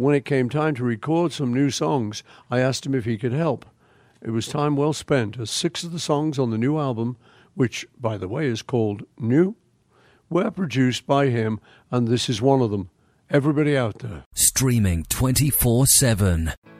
when it came time to record some new songs, I asked him if he could help. It was time well spent, as 6 of the songs on the new album, which, by the way, is called New, were produced by him, and this is one of them. Everybody out there. Streaming 24/7.